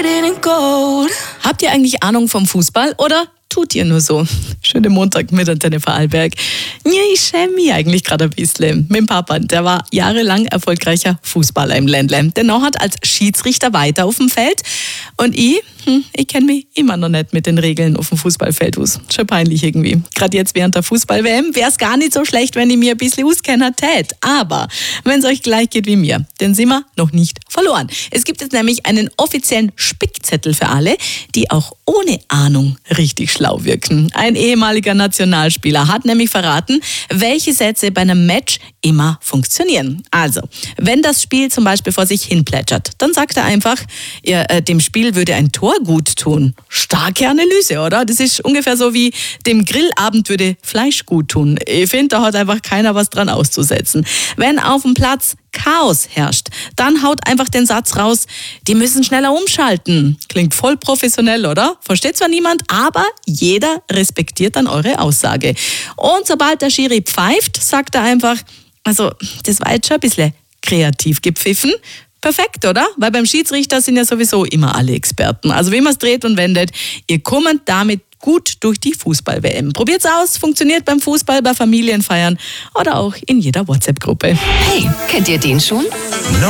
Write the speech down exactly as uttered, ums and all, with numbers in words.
Habt ihr eigentlich Ahnung vom Fußball oder tut ihr nur so? Schönen Montag mit Antenne Vorarlberg. Ja, ich schäme mich eigentlich gerade ein bisschen. Mein Papa, der war jahrelang erfolgreicher Fußballer im Ländle. Dennoch hat als Schiedsrichter weiter auf dem Feld. Und ich, hm, ich kenne mich immer noch nicht mit den Regeln auf dem Fußballfeld aus. Schon peinlich irgendwie. Gerade jetzt während der Fußball-W M wäre es gar nicht so schlecht, wenn ich mir ein bisschen auskennen tät. Aber wenn es euch gleich geht wie mir, dann sind wir noch nicht verloren. Es gibt jetzt nämlich einen offiziellen Spickzettel für alle, die auch ohne Ahnung richtig schlau wirken. Ein ehemaliger Nationalspieler hat nämlich verraten, welche Sätze bei einem Match immer funktionieren. Also, wenn das Spiel zum Beispiel vor sich hin plätschert, dann sagt er einfach, ja, äh, dem Spiel würde ein Tor gut tun. Starke Analyse, oder? Das ist ungefähr so wie dem Grillabend würde Fleisch gut tun. Ich finde, da hat einfach keiner was dran auszusetzen. Wenn auf dem Platz Chaos herrscht, dann haut einfach den Satz raus, die müssen schneller umschalten. Klingt voll professionell, oder? Versteht zwar niemand, aber jeder respektiert dann eure Aussage. Und sobald der Schiri pfeift, sagt er einfach, also das war jetzt schon ein bisschen kreativ gepfiffen. Perfekt, oder? Weil beim Schiedsrichter sind ja sowieso immer alle Experten. Also wie man es dreht und wendet, ihr kommt damit gut durch die Fußball-W M. Probiert's aus, funktioniert beim Fußball, bei Familienfeiern oder auch in jeder WhatsApp-Gruppe. Hey, kennt ihr den schon?